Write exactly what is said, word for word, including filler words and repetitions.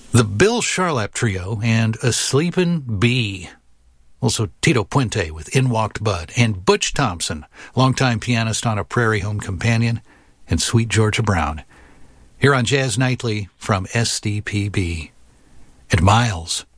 The Bill Charlap Trio and A Sleepin' Bee. Also Tito Puente with In Walked Bud. And Butch Thompson, longtime pianist on A Prairie Home Companion, and Sweet Georgia Brown. Here on Jazz Nightly from S D P B. And Miles,